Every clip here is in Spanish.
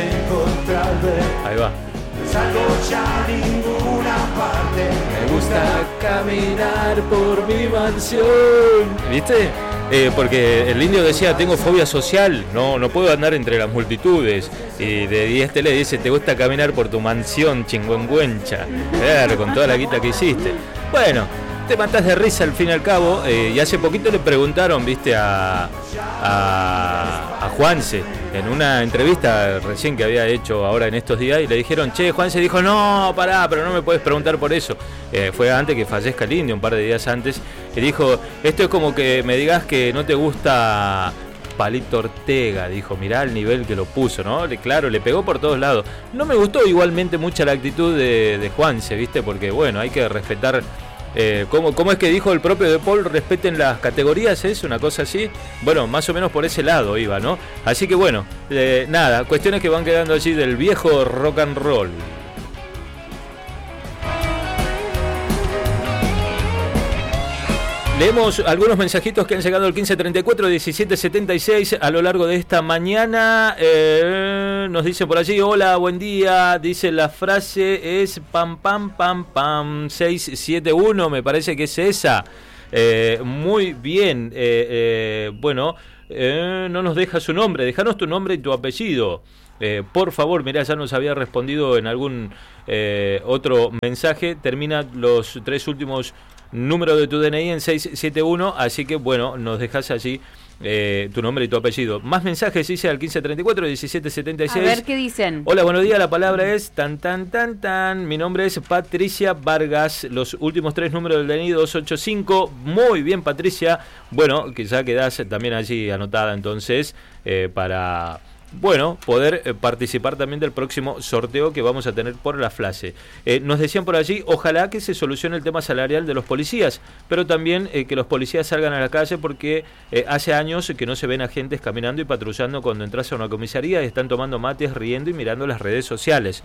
encontrarme. Ahí va. No salgo ya a ninguna parte. Me gusta caminar por mi mansión. ¿Viste? Porque el indio decía, tengo fobia social, no puedo andar entre las multitudes. Y de 10 le dice, te gusta caminar por tu mansión, chingüengüencha. Claro, con toda la guita que hiciste. Bueno, te matás de risa al fin y al cabo. Y hace poquito le preguntaron, viste, a Juanse, en una entrevista recién que había hecho ahora en estos días, y le dijeron, che, Juanse dijo, no, pará, pero no me puedes preguntar por eso. Fue antes que fallezca el indio, un par de días antes, y dijo, esto es como que me digas que no te gusta Palito Ortega, dijo, mirá el nivel que lo puso, ¿no? Claro, le pegó por todos lados. No me gustó igualmente mucha la actitud de Juanse, ¿viste? Porque, bueno, hay que respetar. ¿Cómo es que dijo el propio De Paul? Respeten las categorías, ¿es una cosa así? Bueno, más o menos por ese lado iba, ¿no? Así que bueno, nada, cuestiones que van quedando allí del viejo rock and roll. Leemos algunos mensajitos que han llegado al 1534-1776 a lo largo de esta mañana. Nos dice por allí, hola, buen día. Dice, la frase es pam, pam, pam, pam, 671, me parece que es esa. Muy bien. Bueno, no nos deja su nombre. Déjanos tu nombre y tu apellido. Por favor, mirá, ya nos había respondido en algún otro mensaje. Termina los 3 últimos números de tu DNI en 671, así que bueno, nos dejas allí tu nombre y tu apellido. Más mensajes, dice al 1534-1776. A ver qué dicen. Hola, buenos días, la palabra es tan. Mi nombre es Patricia Vargas, los últimos 3 números del DNI 285. Muy bien, Patricia. Bueno, que ya quedás también allí anotada entonces para... Bueno, poder participar también del próximo sorteo que vamos a tener por la FLACE. Nos decían por allí, ojalá que se solucione el tema salarial de los policías, pero también que los policías salgan a la calle porque hace años que no se ven agentes caminando y patrullando cuando entras a una comisaría y están tomando mates, riendo y mirando las redes sociales.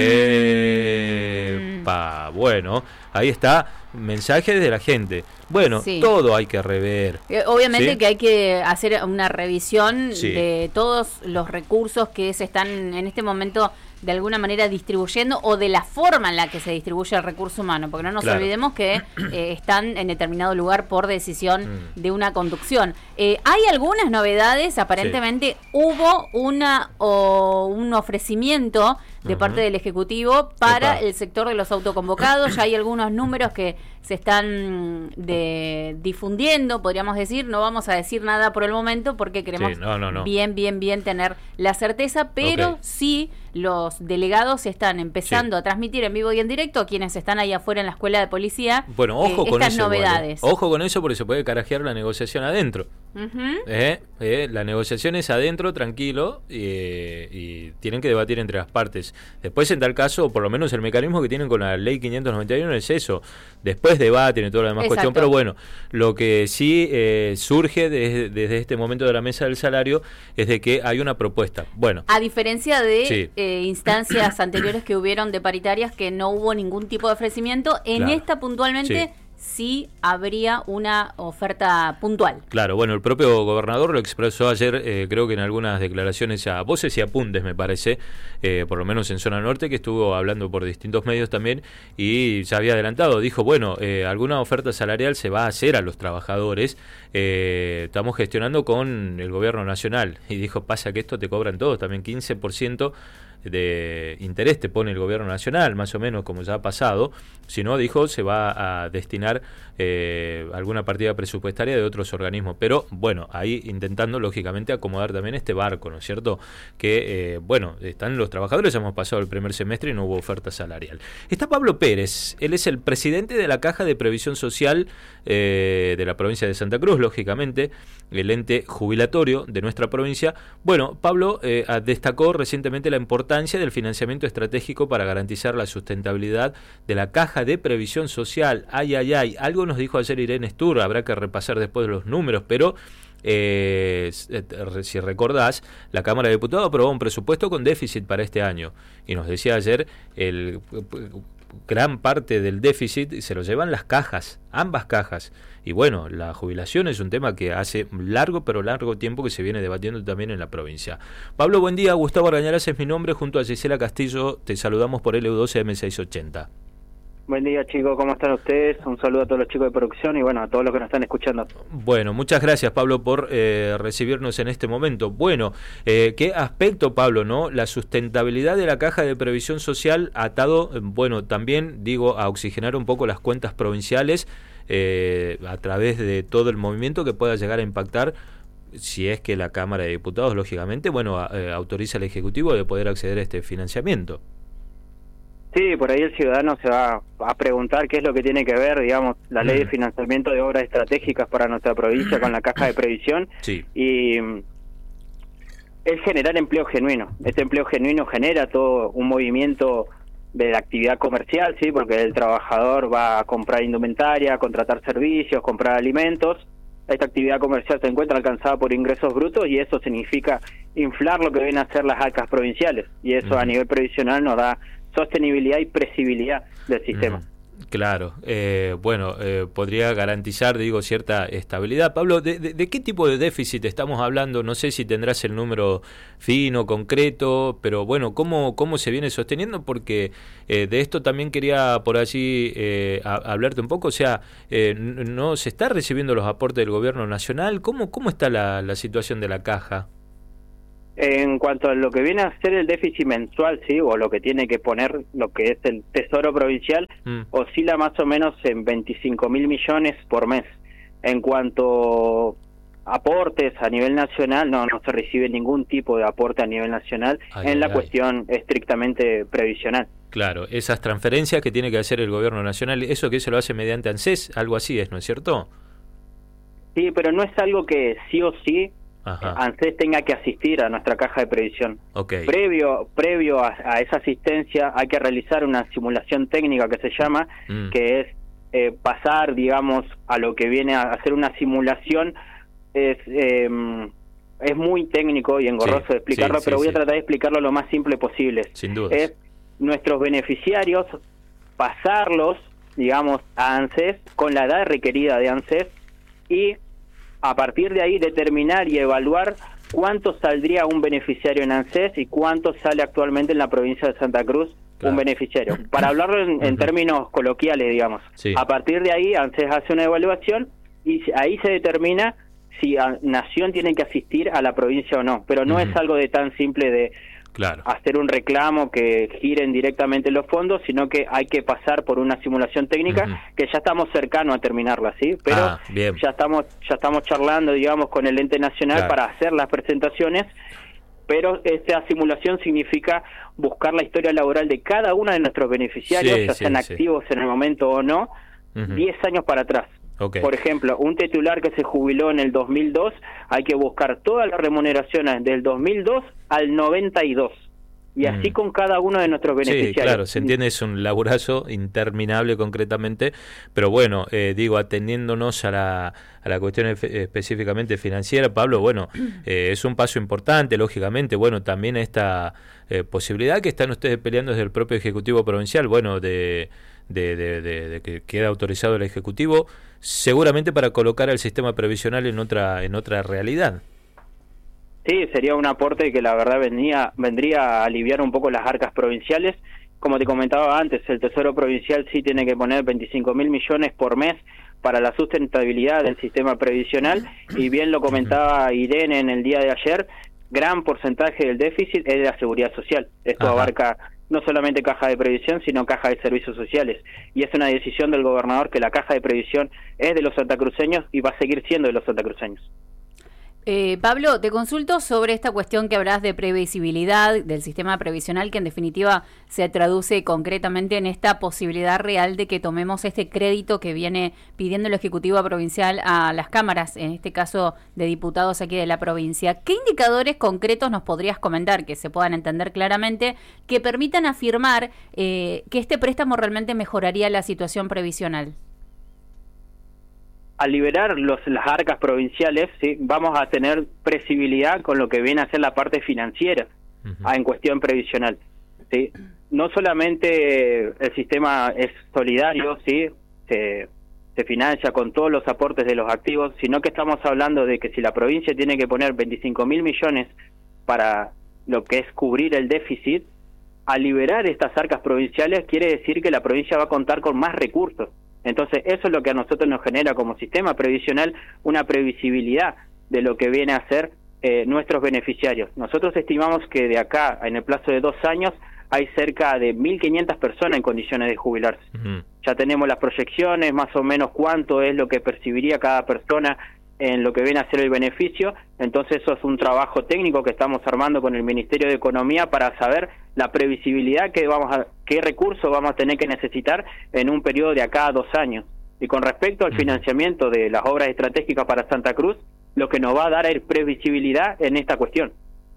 Bueno, ahí está, mensajes de la gente. Bueno, sí. Todo hay que rever. Obviamente, ¿sí? ¿Sí? Que hay que hacer una revisión, sí, de todos los recursos que se están en este momento de alguna manera distribuyendo, o de la forma en la que se distribuye el recurso humano, porque no nos olvidemos que están en determinado lugar por decisión de una conducción. Hay algunas novedades, aparentemente hubo un ofrecimiento de parte del Ejecutivo para el sector de los autoconvocados. Ya hay algunos números que se están difundiendo, podríamos decir. No vamos a decir nada por el momento porque queremos bien tener la certeza, pero sí los delegados están empezando a transmitir en vivo y en directo a quienes están ahí afuera en la escuela de policía. Bueno, ojo con estas eso, novedades. Ojo con eso porque se puede carajear la negociación adentro. La negociación es adentro, tranquilo, y tienen que debatir entre las partes. Después, en tal caso, por lo menos el mecanismo que tienen con la ley 591 es eso. Después debaten y toda la demás cuestión. Pero bueno, lo que sí surge desde este momento de la mesa del salario es de que hay una propuesta. Bueno, a diferencia de instancias anteriores que hubieron de paritarias, que no hubo ningún tipo de ofrecimiento, en esta puntualmente sí habría una oferta puntual. Claro, bueno, el propio gobernador lo expresó ayer, creo que en algunas declaraciones a voces y apuntes, me parece, por lo menos en zona norte, que estuvo hablando por distintos medios también, y ya había adelantado, dijo, bueno, alguna oferta salarial se va a hacer a los trabajadores, estamos gestionando con el gobierno nacional, y dijo, pasa que esto te cobran todos, también 15% de interés te pone el gobierno nacional, más o menos como ya ha pasado. Si no, dijo, se va a destinar alguna partida presupuestaria de otros organismos, pero bueno, ahí intentando lógicamente acomodar también este barco, ¿no es cierto? Que bueno, están los trabajadores, hemos pasado el primer semestre y no hubo oferta salarial. Está Pablo Pérez, él es el presidente de la Caja de Previsión Social de la provincia de Santa Cruz, lógicamente, el ente jubilatorio de nuestra provincia. Bueno, Pablo destacó recientemente la importancia del financiamiento estratégico para garantizar la sustentabilidad de la Caja de Previsión Social. Algo nos dijo ayer Irene Stur, habrá que repasar después los números, pero si recordás, la Cámara de Diputados aprobó un presupuesto con déficit para este año, y nos decía ayer gran parte del déficit se lo llevan las cajas, ambas cajas. Y bueno, la jubilación es un tema que hace largo tiempo que se viene debatiendo también en la provincia. Pablo, buen día. Gustavo Argañarás es mi nombre. Junto a Gisela Castillo te saludamos por LU12 M680. Buen día, chicos, ¿cómo están ustedes? Un saludo a todos los chicos de producción y bueno, a todos los que nos están escuchando. Bueno, muchas gracias, Pablo, por recibirnos en este momento. Bueno, ¿qué aspecto, Pablo, no? La sustentabilidad de la Caja de Previsión Social atado, bueno, también, digo, a oxigenar un poco las cuentas provinciales a través de todo el movimiento que pueda llegar a impactar, si es que la Cámara de Diputados, lógicamente, bueno, autoriza al Ejecutivo de poder acceder a este financiamiento. Sí, por ahí el ciudadano se va a preguntar qué es lo que tiene que ver, digamos, la ley de financiamiento de obras estratégicas para nuestra provincia con la Caja de Previsión. Sí. Y es generar empleo genuino. Este empleo genuino genera todo un movimiento de la actividad comercial, sí, porque el trabajador va a comprar indumentaria, a contratar servicios, comprar alimentos. Esta actividad comercial se encuentra alcanzada por ingresos brutos y eso significa inflar lo que vienen a ser las arcas provinciales. Y eso a nivel previsional nos da sostenibilidad y previsibilidad del sistema. Claro, podría garantizar, digo, cierta estabilidad. Pablo, ¿de qué tipo de déficit estamos hablando? No sé si tendrás el número fino, concreto, pero bueno, ¿cómo se viene sosteniendo? Porque de esto también quería por allí hablarte un poco. O sea, ¿no se está recibiendo los aportes del gobierno nacional? ¿Cómo está la situación de la caja? En cuanto a lo que viene a ser el déficit mensual, sí, o lo que tiene que poner lo que es el Tesoro Provincial, oscila más o menos en 25.000 millones por mes. En cuanto a aportes a nivel nacional, no se recibe ningún tipo de aporte a nivel nacional cuestión estrictamente previsional. Claro, esas transferencias que tiene que hacer el gobierno nacional, eso que se lo hace mediante ANSES, algo así es, ¿no es cierto? Sí, pero no es algo que sí o sí ANSES tenga que asistir a nuestra caja de previsión. Okay. Previo a esa asistencia hay que realizar una simulación técnica que se llama, que es pasar, digamos, a lo que viene a hacer una simulación. Es muy técnico y engorroso de explicarlo, pero voy a tratar de explicarlo lo más simple posible. Sin duda. Es nuestros beneficiarios, pasarlos, digamos, a ANSES con la edad requerida de ANSES y a partir de ahí determinar y evaluar cuánto saldría un beneficiario en ANSES y cuánto sale actualmente en la provincia de Santa Cruz un beneficiario. Para hablarlo en términos coloquiales, digamos. Sí. A partir de ahí ANSES hace una evaluación y ahí se determina si Nación tiene que asistir a la provincia o no. Pero no es algo de tan simple de hacer un reclamo que giren directamente los fondos, sino que hay que pasar por una simulación técnica que ya estamos cercanos a terminarla, ¿sí? Pero ya estamos charlando, digamos, con el ente nacional para hacer las presentaciones, pero esta simulación significa buscar la historia laboral de cada uno de nuestros beneficiarios, ya sean activos en el momento o no, 10 años para atrás. Okay. Por ejemplo, un titular que se jubiló en el 2002, hay que buscar todas las remuneraciones del 2002 al 92. Y así con cada uno de nuestros beneficiarios. Sí, claro, se entiende, es un laburazo interminable concretamente, pero bueno, digo, atendiéndonos a la cuestión específicamente financiera, Pablo, bueno, es un paso importante, lógicamente, bueno, también esta posibilidad que están ustedes peleando desde el propio Ejecutivo Provincial, bueno, de que queda autorizado el Ejecutivo, seguramente para colocar al sistema previsional en otra realidad. Sí, sería un aporte que la verdad vendría a aliviar un poco las arcas provinciales. Como te comentaba antes, el Tesoro Provincial sí tiene que poner 25.000 millones por mes para la sustentabilidad del sistema previsional, y bien lo comentaba Irene en el día de ayer, gran porcentaje del déficit es de la seguridad social. Esto abarca no solamente caja de previsión, sino caja de servicios sociales. Y es una decisión del gobernador que la caja de previsión es de los santacruceños y va a seguir siendo de los santacruceños. Pablo, te consulto sobre esta cuestión que hablas de previsibilidad del sistema previsional, que en definitiva se traduce concretamente en esta posibilidad real de que tomemos este crédito que viene pidiendo el Ejecutivo Provincial a las cámaras, en este caso de diputados aquí de la provincia. ¿Qué indicadores concretos nos podrías comentar, que se puedan entender claramente, que permitan afirmar que este préstamo realmente mejoraría la situación previsional? Al liberar las arcas provinciales, ¿sí?, vamos a tener previsibilidad con lo que viene a ser la parte financiera en cuestión previsional, ¿sí? no solamente el sistema es solidario, ¿sí? Se financia con todos los aportes de los activos, sino que estamos hablando de que si la provincia tiene que poner 25.000 millones para lo que es cubrir el déficit, al liberar estas arcas provinciales quiere decir que la provincia va a contar con más recursos. Entonces eso es lo que a nosotros nos genera como sistema previsional una previsibilidad de lo que viene a ser nuestros beneficiarios. Nosotros estimamos que de acá, en el plazo de 2 años, hay cerca de 1.500 personas en condiciones de jubilarse. Ya tenemos las proyecciones, más o menos cuánto es lo que percibiría cada persona en lo que viene a ser el beneficio. Entonces eso es un trabajo técnico que estamos armando con el Ministerio de Economía para saber la previsibilidad que qué recursos vamos a tener que necesitar en un periodo de acá a 2 años. Y con respecto al financiamiento de las obras estratégicas para Santa Cruz, lo que nos va a dar es previsibilidad en esta cuestión.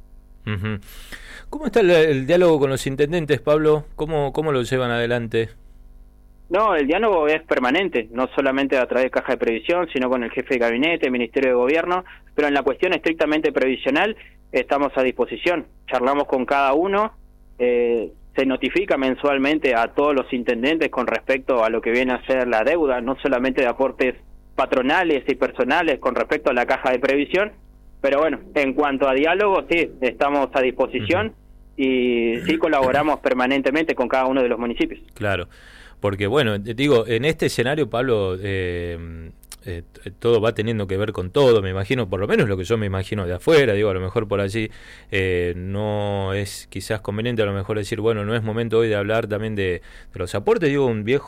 ¿Cómo está el diálogo con los intendentes, Pablo? ¿Cómo lo llevan adelante? No, el diálogo es permanente, no solamente a través de Caja de Previsión, sino con el jefe de gabinete, Ministerio de Gobierno, pero en la cuestión estrictamente previsional estamos a disposición. Charlamos con cada uno, se notifica mensualmente a todos los intendentes con respecto a lo que viene a ser la deuda, no solamente de aportes patronales y personales con respecto a la Caja de Previsión, pero bueno, en cuanto a diálogo, sí, estamos a disposición y sí colaboramos permanentemente con cada uno de los municipios. Claro, porque bueno, digo, en este escenario, Pablo, todo va teniendo que ver con todo, me imagino, por lo menos lo que yo me imagino de afuera, digo, a lo mejor por allí no es quizás conveniente a lo mejor decir, bueno, no es momento hoy de hablar también de los aportes, digo, un viejo